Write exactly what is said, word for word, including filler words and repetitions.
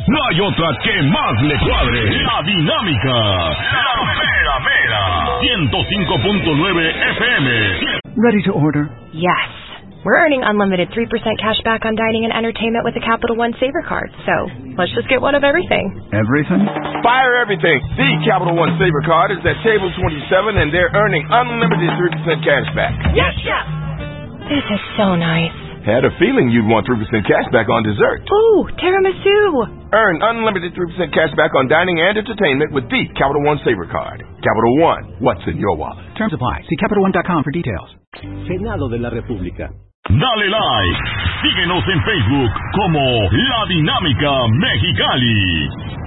No hay otra que más le cuadre. La Dinámica. La mera mera. ciento cinco punto nueve F M. Ready to order? Yes. We're earning unlimited three percent cash back on dining and entertainment with the Capital One Saver Card. So, let's just get one of everything. Everything? Fire everything. The Capital One Saver Card is at table twenty-seven, and they're earning unlimited three percent cash back. Yes, chef! This is so nice. Had a feeling you'd want three percent cash back on dessert. Ooh, tiramisu! Earn unlimited three percent cash back on dining and entertainment with the Capital One Saver Card. Capital One, what's in your wallet? Terms apply. See Capital One dot com for details. Senado de la República. Dale like. Síguenos en Facebook como La Dinámica Mexicali.